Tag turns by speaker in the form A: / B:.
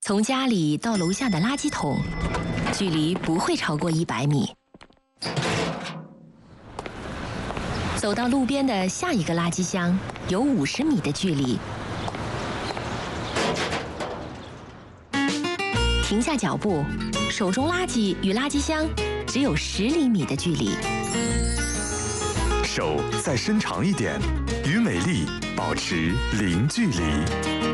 A: 从家里到楼下的垃圾桶，距离不会超过100米。走到路边的下一个垃圾箱，有50米的距离。停下脚步，手中垃圾与垃圾箱只有10厘米的距离。
B: 手再伸长一点，与美丽保持零距离。